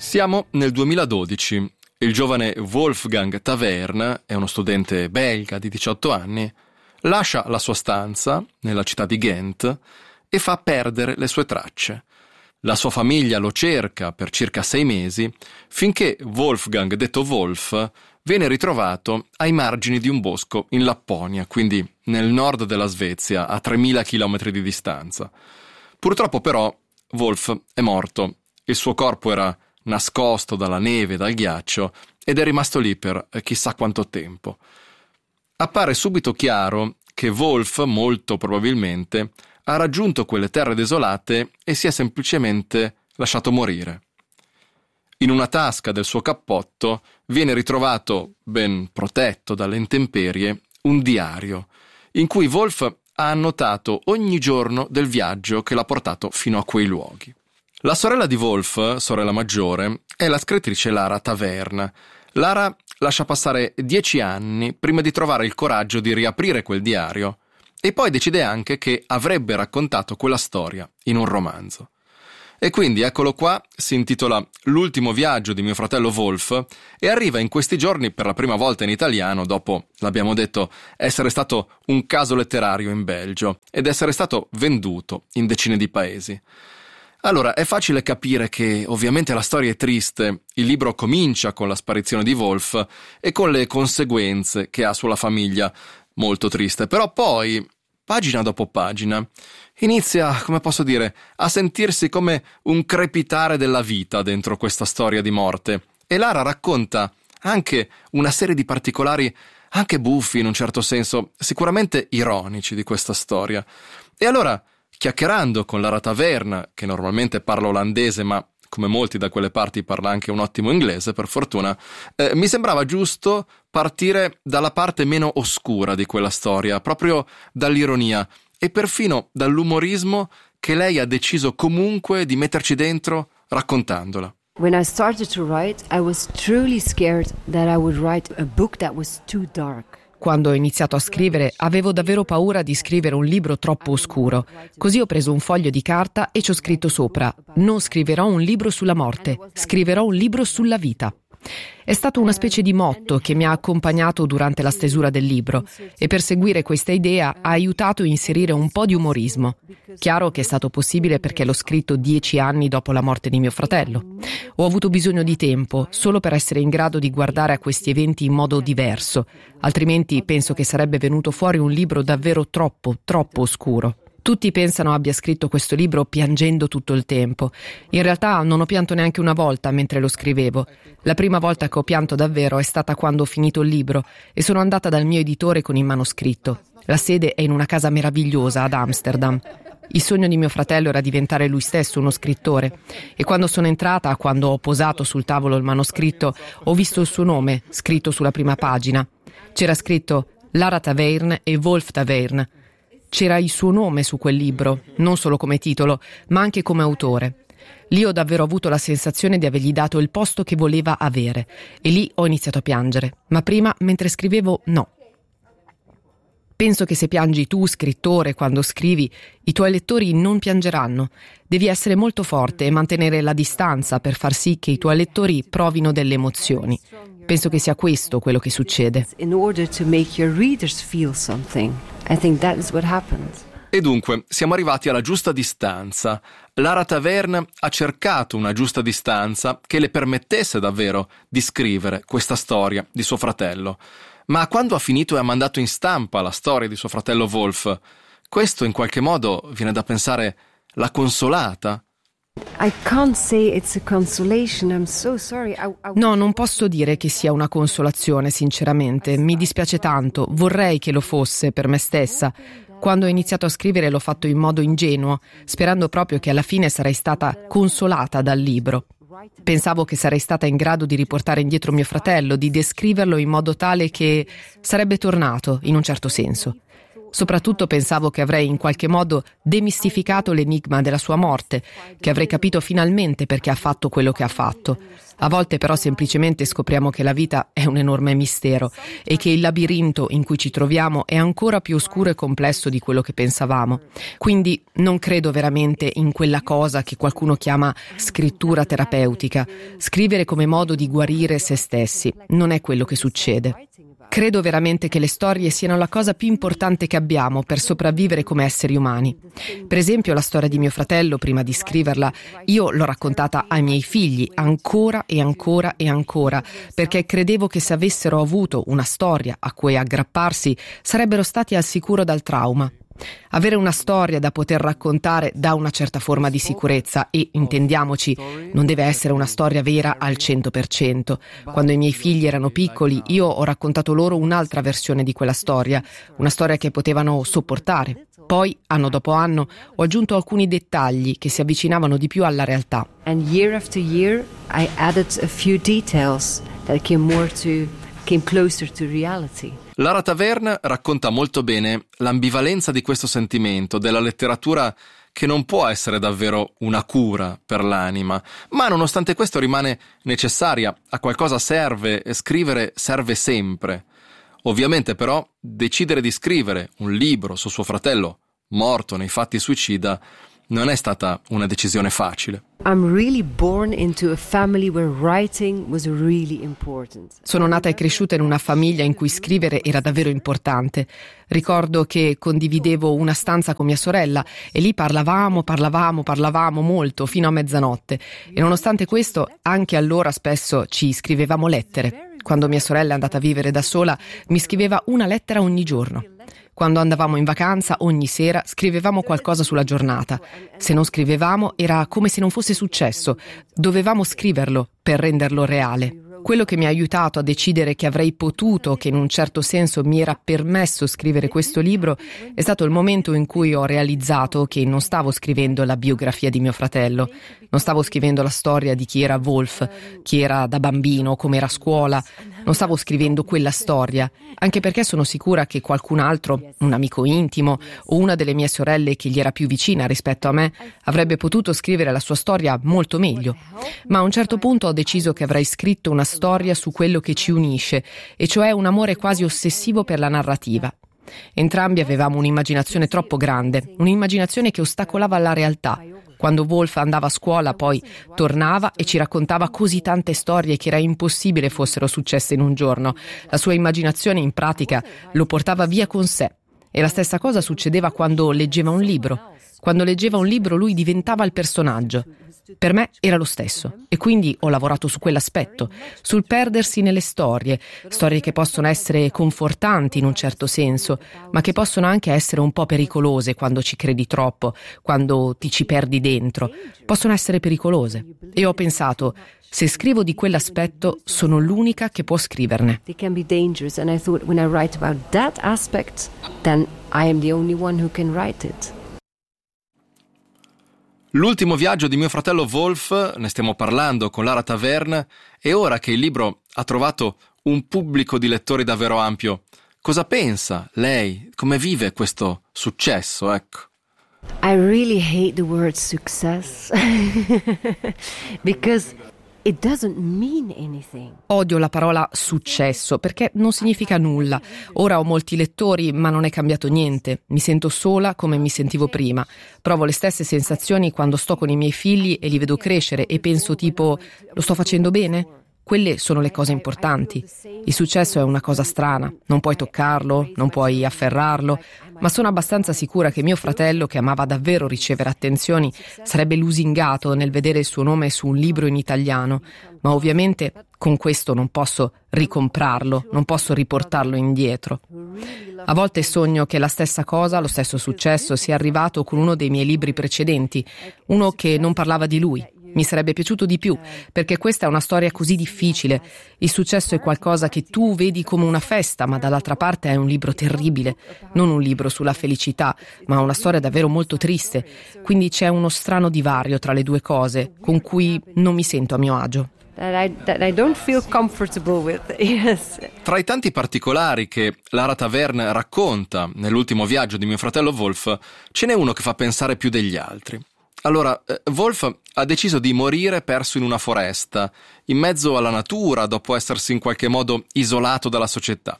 Siamo nel 2012. Il giovane Wolfgang Taverne, è uno studente belga di 18 anni, lascia la sua stanza nella città di Ghent e fa perdere le sue tracce. La sua famiglia lo cerca per circa 6 mesi, finché Wolfgang, detto Wolf, viene ritrovato ai margini di un bosco in Lapponia, quindi nel nord della Svezia, a 3000 km di distanza. Purtroppo però Wolf è morto. Il suo corpo era nascosto dalla neve e dal ghiaccio ed è rimasto lì per chissà quanto tempo. Appare subito chiaro che Wolf, molto probabilmente, ha raggiunto quelle terre desolate e si è semplicemente lasciato morire. In una tasca del suo cappotto viene ritrovato, ben protetto dalle intemperie, un diario in cui Wolf ha annotato ogni giorno del viaggio che l'ha portato fino a quei luoghi. La sorella di Wolf, sorella maggiore, è la scrittrice Lara Taverne. Lara lascia passare 10 anni prima di trovare il coraggio di riaprire quel diario e poi decide anche che avrebbe raccontato quella storia in un romanzo. E quindi eccolo qua, si intitola L'ultimo viaggio di mio fratello Wolf e arriva in questi giorni per la prima volta in italiano dopo, l'abbiamo detto, essere stato un caso letterario in Belgio ed essere stato venduto in decine di paesi. Allora, è facile capire che ovviamente la storia è triste. Il libro comincia con la sparizione di Wolf e con le conseguenze che ha sulla famiglia, molto triste. Però poi, pagina dopo pagina, inizia, come posso dire, a sentirsi come un crepitare della vita dentro questa storia di morte. E Lara racconta anche una serie di particolari, anche buffi in un certo senso, sicuramente ironici di questa storia. E allora, chiacchierando con Lara Taverne, che normalmente parla olandese, ma come molti da quelle parti parla anche un ottimo inglese, per fortuna, mi sembrava giusto partire dalla parte meno oscura di quella storia, proprio dall'ironia e perfino dall'umorismo che lei ha deciso comunque di metterci dentro raccontandola. When I started to write, I was truly scared that I would write a book that was too dark. Quando ho iniziato a scrivere, avevo davvero paura di scrivere un libro troppo oscuro. Così ho preso un foglio di carta e ci ho scritto sopra: non scriverò un libro sulla morte, scriverò un libro sulla vita. È stato una specie di motto che mi ha accompagnato durante la stesura del libro e per seguire questa idea ha aiutato a inserire un po' di umorismo. Chiaro che è stato possibile perché l'ho scritto 10 anni dopo la morte di mio fratello. Ho avuto bisogno di tempo solo per essere in grado di guardare a questi eventi in modo diverso, altrimenti penso che sarebbe venuto fuori un libro davvero troppo oscuro. Tutti pensano abbia scritto questo libro piangendo tutto il tempo. In realtà non ho pianto neanche una volta mentre lo scrivevo. La prima volta che ho pianto davvero è stata quando ho finito il libro e sono andata dal mio editore con il manoscritto. La sede è in una casa meravigliosa ad Amsterdam. Il sogno di mio fratello era diventare lui stesso uno scrittore e quando sono entrata, quando ho posato sul tavolo il manoscritto, ho visto il suo nome scritto sulla prima pagina. C'era scritto Lara Taverne e Wolf Taverne. C'era il suo nome su quel libro, non solo come titolo, ma anche come autore. Lì ho davvero avuto la sensazione di avergli dato il posto che voleva avere e lì ho iniziato a piangere, ma prima, mentre scrivevo, no. Penso che se piangi tu, scrittore, quando scrivi, i tuoi lettori non piangeranno. Devi essere molto forte e mantenere la distanza per far sì che i tuoi lettori provino delle emozioni. Penso che sia questo quello che succede. In order to make your readers feel something. I think that is what happens. E dunque, siamo arrivati alla giusta distanza. Lara Taverne ha cercato una giusta distanza che le permettesse davvero di scrivere questa storia di suo fratello. Ma quando ha finito e ha mandato in stampa la storia di suo fratello Wolf, questo in qualche modo, viene da pensare, l'ha consolata? I can't say it's a consolation. I'm so sorry. No, non posso dire che sia una consolazione, sinceramente. Mi dispiace tanto. Vorrei che lo fosse per me stessa. Quando ho iniziato a scrivere l'ho fatto in modo ingenuo, sperando proprio che alla fine sarei stata consolata dal libro. Pensavo che sarei stata in grado di riportare indietro mio fratello, di descriverlo in modo tale che sarebbe tornato, in un certo senso. Soprattutto pensavo che avrei in qualche modo demistificato l'enigma della sua morte, che avrei capito finalmente perché ha fatto quello che ha fatto. A volte però semplicemente scopriamo che la vita è un enorme mistero e che il labirinto in cui ci troviamo è ancora più oscuro e complesso di quello che pensavamo. Quindi non credo veramente in quella cosa che qualcuno chiama scrittura terapeutica. Scrivere come modo di guarire se stessi non è quello che succede. Credo veramente che le storie siano la cosa più importante che abbiamo per sopravvivere come esseri umani. Per esempio, la storia di mio fratello, prima di scriverla, io l'ho raccontata ai miei figli ancora e ancora e ancora, perché credevo che se avessero avuto una storia a cui aggrapparsi, sarebbero stati al sicuro dal trauma. Avere una storia da poter raccontare dà una certa forma di sicurezza e, intendiamoci, non deve essere una storia vera al 100%. Quando i miei figli erano piccoli, io ho raccontato loro un'altra versione di quella storia, una storia che potevano sopportare. Poi, anno dopo anno, ho aggiunto alcuni dettagli che si avvicinavano di più alla realtà. And year after year, I added a few details that came closer to reality. Lara Taverne racconta molto bene l'ambivalenza di questo sentimento, della letteratura che non può essere davvero una cura per l'anima, ma nonostante questo rimane necessaria, a qualcosa serve e scrivere serve sempre. Ovviamente però decidere di scrivere un libro su suo fratello morto nei fatti suicida non è stata una decisione facile. I'm really born into a family where writing was really important. Sono nata e cresciuta in una famiglia in cui scrivere era davvero importante. Ricordo che condividevo una stanza con mia sorella e lì parlavamo molto fino a mezzanotte. E nonostante questo, anche allora spesso ci scrivevamo lettere. Quando mia sorella è andata a vivere da sola, mi scriveva una lettera ogni giorno. Quando andavamo in vacanza, ogni sera scrivevamo qualcosa sulla giornata. Se non scrivevamo, era come se non fosse successo. Dovevamo scriverlo per renderlo reale. Quello che mi ha aiutato a decidere che avrei potuto, che in un certo senso mi era permesso scrivere questo libro, è stato il momento in cui ho realizzato che non stavo scrivendo la biografia di mio fratello, non stavo scrivendo la storia di chi era Wolf, chi era da bambino, come era a scuola, non stavo scrivendo quella storia, anche perché sono sicura che qualcun altro, un amico intimo o una delle mie sorelle che gli era più vicina rispetto a me, avrebbe potuto scrivere la sua storia molto meglio. Ma a un certo punto ho deciso che avrei scritto una storia su quello che ci unisce, e cioè un amore quasi ossessivo per la narrativa. Entrambi avevamo un'immaginazione troppo grande, un'immaginazione che ostacolava la realtà. Quando Wolf andava a scuola poi tornava e ci raccontava così tante storie che era impossibile fossero successe in un giorno. La sua immaginazione in pratica lo portava via con sé. E la stessa cosa succedeva quando leggeva un libro. Quando leggeva un libro lui diventava il personaggio. Per me era lo stesso e quindi ho lavorato su quell'aspetto, sul perdersi nelle storie che possono essere confortanti in un certo senso, ma che possono anche essere un po' pericolose quando ci credi troppo, quando ti ci perdi dentro, possono essere pericolose. E ho pensato, se scrivo di quell'aspetto sono l'unica che può scriverne. They can be dangerous, and I thought when I write about that aspect, then I am the only one who can write it. L'ultimo viaggio di mio fratello Wolf, ne stiamo parlando con Lara Taverne, e ora che il libro ha trovato un pubblico di lettori davvero ampio, cosa pensa lei? Come vive questo successo, ecco? I really hate the word success because it doesn't mean anything. Odio la parola successo perché non significa nulla. Ora ho molti lettori, ma non è cambiato niente. Mi sento sola come mi sentivo prima. Provo le stesse sensazioni quando sto con i miei figli e li vedo crescere e penso tipo, lo sto facendo bene? Quelle sono le cose importanti. Il successo è una cosa strana, non puoi toccarlo, non puoi afferrarlo, ma sono abbastanza sicura che mio fratello, che amava davvero ricevere attenzioni, sarebbe lusingato nel vedere il suo nome su un libro in italiano, ma ovviamente con questo non posso ricomprarlo, non posso riportarlo indietro. A volte sogno che la stessa cosa, lo stesso successo, sia arrivato con uno dei miei libri precedenti, uno che non parlava di lui. Mi sarebbe piaciuto di più, perché questa è una storia così difficile. Il successo è qualcosa che tu vedi come una festa, ma dall'altra parte è un libro terribile. Non un libro sulla felicità, ma una storia davvero molto triste. Quindi c'è uno strano divario tra le due cose, con cui non mi sento a mio agio. that I don't feel comfortable with. Yes. Tra i tanti particolari che Lara Taverne racconta nell'ultimo viaggio di mio fratello Wolf, ce n'è uno che fa pensare più degli altri. Allora, Wolf ha deciso di morire perso in una foresta, in mezzo alla natura, dopo essersi in qualche modo isolato dalla società.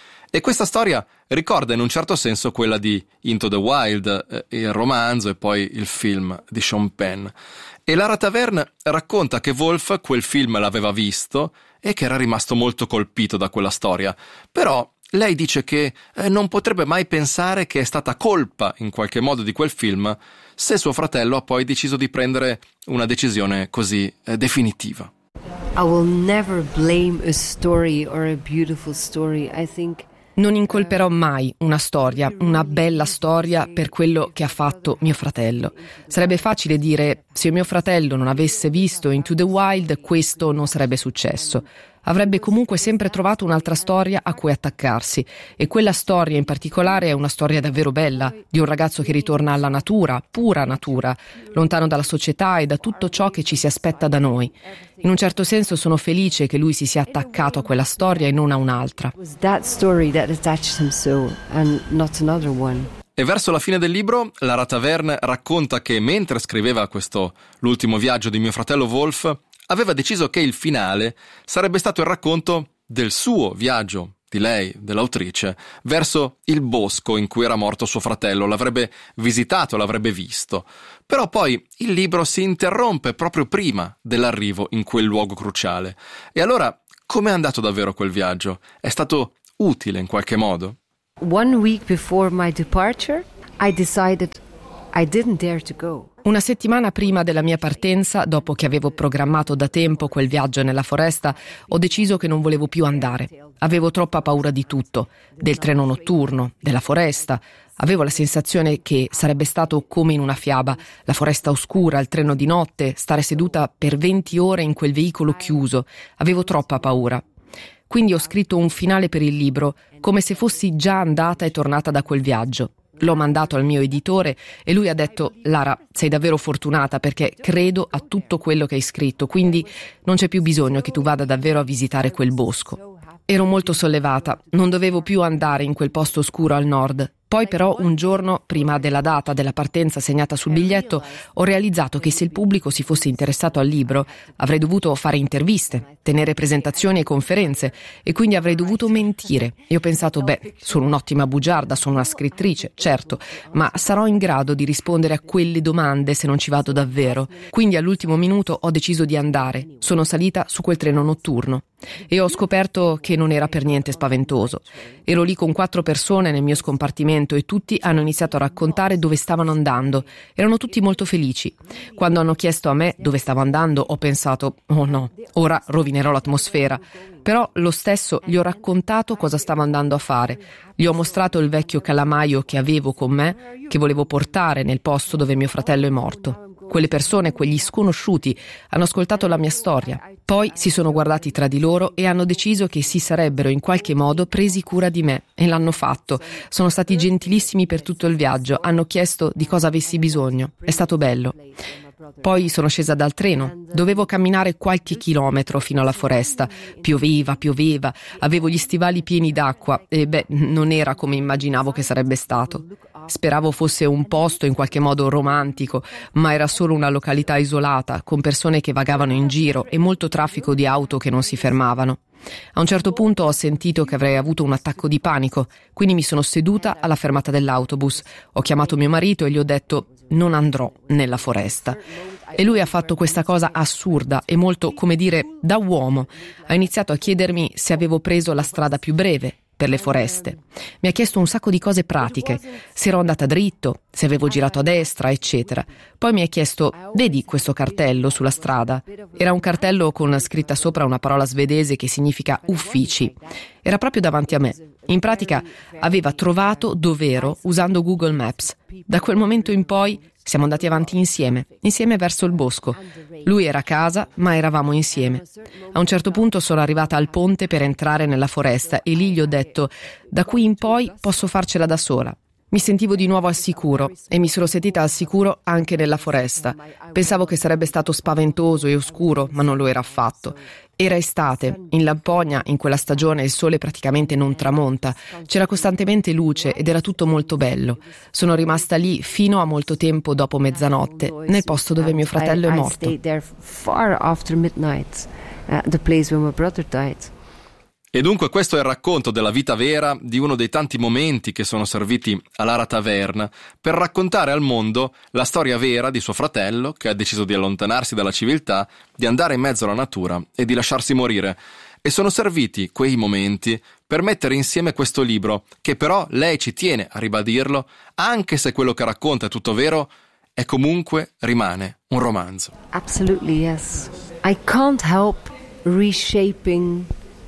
E questa storia ricorda in un certo senso quella di Into the Wild, il romanzo e poi il film di Sean Penn. E Lara Taverne racconta che Wolf quel film l'aveva visto e che era rimasto molto colpito da quella storia. Però lei dice che non potrebbe mai pensare che è stata colpa in qualche modo di quel film se suo fratello ha poi deciso di prendere una decisione così definitiva. I will never blame a story or a beautiful story. I think Non incolperò mai una storia, una bella storia, per quello che ha fatto mio fratello. Sarebbe facile dire, se mio fratello non avesse visto Into the Wild, questo non sarebbe successo. Avrebbe comunque sempre trovato un'altra storia a cui attaccarsi, e quella storia in particolare è una storia davvero bella, di un ragazzo che ritorna alla natura, pura natura, lontano dalla società e da tutto ciò che ci si aspetta da noi. In un certo senso sono felice che lui si sia attaccato a quella storia e non a un'altra. it was that story that attached him so, and not another one. E verso la fine del libro, Lara Taverne racconta che mentre scriveva l'ultimo viaggio di mio fratello Wolf, aveva deciso che il finale sarebbe stato il racconto del suo viaggio, di lei, dell'autrice, verso il bosco in cui era morto suo fratello. L'avrebbe visitato, l'avrebbe visto. Però poi il libro si interrompe proprio prima dell'arrivo in quel luogo cruciale. E allora, com'è andato davvero quel viaggio? È stato utile in qualche modo? 1 week before my departure, I decided I didn't dare to go. Una settimana prima della mia partenza, dopo che avevo programmato da tempo quel viaggio nella foresta, ho deciso che non volevo più andare. Avevo troppa paura di tutto, del treno notturno, della foresta. Avevo la sensazione che sarebbe stato come in una fiaba, la foresta oscura, il treno di notte, stare seduta per 20 ore in quel veicolo chiuso. Avevo troppa paura. Quindi ho scritto un finale per il libro, come se fossi già andata e tornata da quel viaggio. L'ho mandato al mio editore e lui ha detto: Lara, sei davvero fortunata perché credo a tutto quello che hai scritto, quindi non c'è più bisogno che tu vada davvero a visitare quel bosco. Ero molto sollevata, non dovevo più andare in quel posto oscuro al nord. Poi però un giorno, prima della data della partenza segnata sul biglietto, ho realizzato che se il pubblico si fosse interessato al libro avrei dovuto fare interviste, tenere presentazioni e conferenze, e quindi avrei dovuto mentire. E ho pensato, sono un'ottima bugiarda, sono una scrittrice, certo, ma sarò in grado di rispondere a quelle domande se non ci vado davvero? Quindi all'ultimo minuto ho deciso di andare. Sono salita su quel treno notturno e ho scoperto che non era per niente spaventoso. Ero lì con 4 persone nel mio scompartimento e tutti hanno iniziato a raccontare dove stavano andando. Erano tutti molto felici. Quando hanno chiesto a me dove stavo andando, ho pensato: oh no, ora rovinerò l'atmosfera. Però lo stesso gli ho raccontato cosa stavo andando a fare. Gli ho mostrato il vecchio calamaio che avevo con me, che volevo portare nel posto dove mio fratello è morto. Quelle persone, quegli sconosciuti, hanno ascoltato la mia storia. Poi si sono guardati tra di loro e hanno deciso che si sarebbero in qualche modo presi cura di me, e l'hanno fatto. Sono stati gentilissimi per tutto il viaggio, hanno chiesto di cosa avessi bisogno. È stato bello. Poi sono scesa dal treno. Dovevo camminare qualche chilometro fino alla foresta. Pioveva, avevo gli stivali pieni d'acqua e non era come immaginavo che sarebbe stato. Speravo fosse un posto in qualche modo romantico, ma era solo una località isolata, con persone che vagavano in giro e molto traffico di auto che non si fermavano. A un certo punto ho sentito che avrei avuto un attacco di panico, quindi mi sono seduta alla fermata dell'autobus. Ho chiamato mio marito e gli ho detto: non andrò nella foresta. E lui ha fatto questa cosa assurda e molto, come dire, da uomo. Ha iniziato a chiedermi se avevo preso la strada più breve per le foreste. Mi ha chiesto un sacco di cose pratiche, se ero andata dritto, se avevo girato a destra, eccetera. Poi mi ha chiesto: vedi questo cartello sulla strada? Era un cartello con scritta sopra una parola svedese che significa uffici. Era proprio davanti a me. In pratica aveva trovato dove ero usando Google Maps. Da quel momento in poi siamo andati avanti insieme verso il bosco. Lui era a casa, ma eravamo insieme. A un certo punto sono arrivata al ponte per entrare nella foresta e lì gli ho detto: da qui in poi posso farcela da sola. Mi sentivo di nuovo al sicuro e mi sono sentita al sicuro anche nella foresta. Pensavo che sarebbe stato spaventoso e oscuro, ma non lo era affatto. Era estate, in Lapponia, in quella stagione il sole praticamente non tramonta, c'era costantemente luce ed era tutto molto bello. Sono rimasta lì fino a molto tempo dopo mezzanotte, nel posto dove mio fratello è morto. E dunque questo è il racconto della vita vera di uno dei tanti momenti che sono serviti a Lara Taverna per raccontare al mondo la storia vera di suo fratello che ha deciso di allontanarsi dalla civiltà, di andare in mezzo alla natura e di lasciarsi morire. E sono serviti quei momenti per mettere insieme questo libro che però lei ci tiene a ribadirlo, anche se quello che racconta è tutto vero, e comunque rimane un romanzo. Absolutely, yes. I can't help reshaping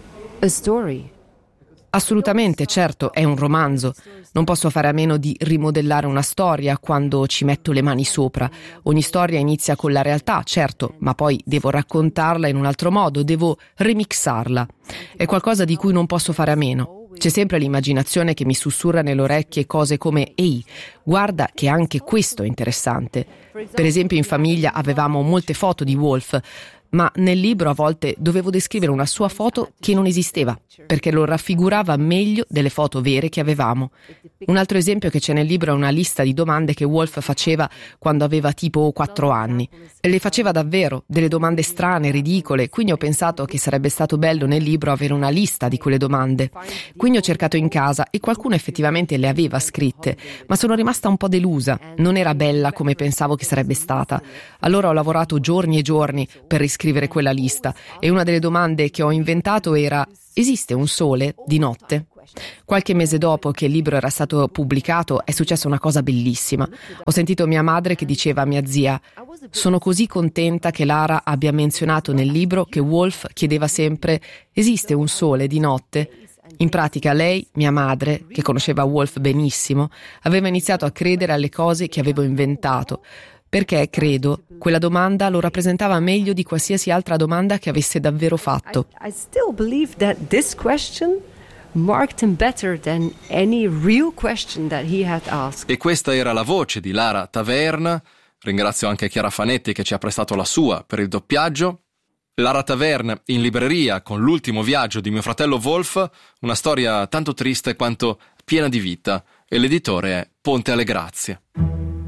a story. Assolutamente, certo, è un romanzo. Non posso fare a meno di rimodellare una storia quando ci metto le mani sopra. Ogni storia inizia con la realtà, certo, ma poi devo raccontarla in un altro modo, devo remixarla. È qualcosa di cui non posso fare a meno. C'è sempre l'immaginazione che mi sussurra nelle orecchie cose come «Ehi, guarda che anche questo è interessante». Per esempio in famiglia avevamo molte foto di Wolf, ma nel libro a volte dovevo descrivere una sua foto che non esisteva, perché lo raffigurava meglio delle foto vere che avevamo. Un altro esempio che c'è nel libro è una lista di domande che Wolf faceva quando aveva tipo 4 anni. E le faceva davvero, delle domande strane, ridicole, quindi ho pensato che sarebbe stato bello nel libro avere una lista di quelle domande. Quindi ho cercato in casa e qualcuno effettivamente le aveva scritte, ma sono rimasta un po' delusa, non era bella come pensavo che sarebbe stata. Allora ho lavorato giorni e giorni per riscrivere quella lista e una delle domande che ho inventato era: esiste un sole di notte? Qualche mese dopo che il libro era stato pubblicato è successa una cosa bellissima. Ho sentito mia madre che diceva a mia zia: sono così contenta che Lara abbia menzionato nel libro che Wolf chiedeva sempre esiste un sole di notte? In pratica lei, mia madre, che conosceva Wolf benissimo, aveva iniziato a credere alle cose che avevo inventato, perché, credo, quella domanda lo rappresentava meglio di qualsiasi altra domanda che avesse davvero fatto. I still believe that this question marked him better than any real question that he had asked. E questa era la voce di Lara Taverna. Ringrazio anche Chiara Fanetti che ci ha prestato la sua per il doppiaggio. Lara Taverna in libreria con L'ultimo viaggio di mio fratello Wolf, una storia tanto triste quanto piena di vita, e l'editore è Ponte alle Grazie.